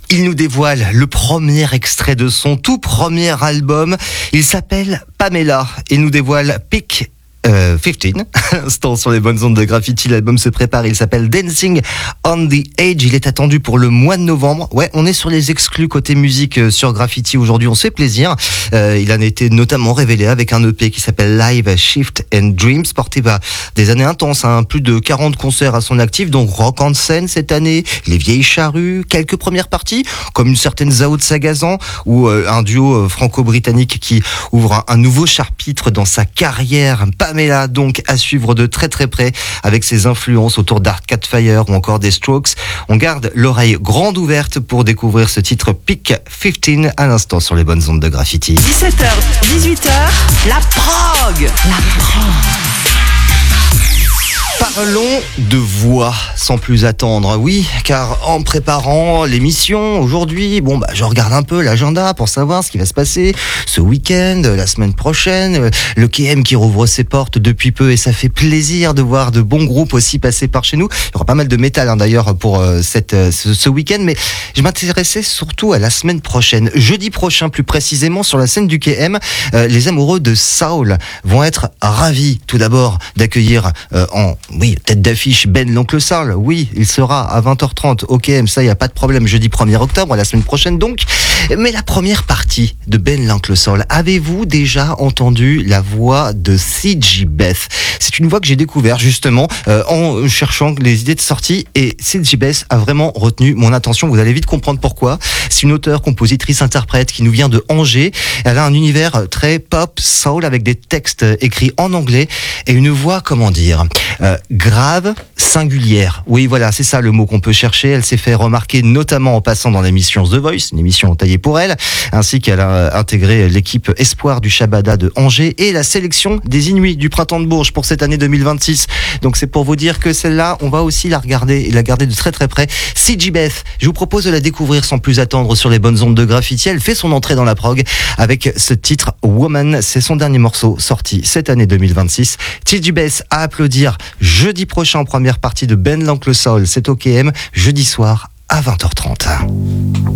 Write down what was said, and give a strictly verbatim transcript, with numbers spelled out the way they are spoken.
Il nous dévoile le premier extrait de son tout premier album. Il s'appelle Pamela et nous dévoile Pick Euh, quinze, à l'instant sur les bonnes ondes de Graffiti. L'album se prépare, il s'appelle Dancing on the Edge. Il est attendu pour le mois de novembre. Ouais, on est sur les exclus côté musique euh, sur Graffiti aujourd'hui, on se fait plaisir. Euh, il en a été notamment révélé avec un E P qui s'appelle Live Shift and Dreams, porté par des années intenses, hein, plus de quarante concerts à son actif, donc rock en scène cette année, les vieilles charrues, quelques premières parties, comme une certaine Zao de Sagazan, ou euh, un duo euh, franco-britannique qui ouvre un, un nouveau chapitre dans sa carrière. Pamela, donc, à suivre de très très près avec ses influences autour d'Arcade Fire ou encore des Strokes. On garde l'oreille grande ouverte pour découvrir ce titre Pick quinze à l'instant sur les bonnes ondes de Graffiti. dix-sept heures, dix-huit heures, la prog La prog Parlons de voix sans plus attendre, oui, car en préparant l'émission aujourd'hui, bon bah je regarde un peu l'agenda pour savoir ce qui va se passer ce week-end, la semaine prochaine, le K M qui rouvre ses portes depuis peu et ça fait plaisir de voir de bons groupes aussi passer par chez nous. Il y aura pas mal de métal hein, d'ailleurs pour euh, cette euh, ce, ce week-end, mais je m'intéressais surtout à la semaine prochaine, jeudi prochain plus précisément sur la scène du K M. Euh, les amoureux de Soul vont être ravis tout d'abord d'accueillir euh, en oui, tête d'affiche Ben l'Oncle Soul. Oui, il sera à vingt heures trente au K M, ça y a pas de problème, jeudi premier octobre, la semaine prochaine donc. Mais la première partie de Ben l'Oncle Soul, avez-vous déjà entendu la voix de C J Beth? C'est une voix que j'ai découvert justement euh, en cherchant les idées de sortie et C J Beth a vraiment retenu mon attention. Vous allez vite comprendre pourquoi. C'est une auteure, compositrice, interprète qui nous vient de Angers. Elle a un univers très pop, soul avec des textes écrits en anglais et une voix, comment dire, euh, grave, singulière. Oui, voilà, c'est ça le mot qu'on peut chercher. Elle s'est fait remarquer notamment en passant dans l'émission The Voice, une émission taillée pour elle, ainsi qu'elle a intégré l'équipe Espoir du Shabada de Angers et la sélection des Inuits du Printemps de Bourges pour cette année deux mille vingt-six. Donc c'est pour vous dire que celle-là, on va aussi la regarder et la garder de très très près. C J Beth, je vous propose de la découvrir sans plus attendre sur les bonnes ondes de Graffiti. Elle fait son entrée dans la prog avec ce titre Woman. C'est son dernier morceau sorti cette année deux mille vingt-six. C J Beth à applaudir jeudi prochain en première partie de Ben l'Oncle Soul. C'est au K M, jeudi soir à vingt heures trente.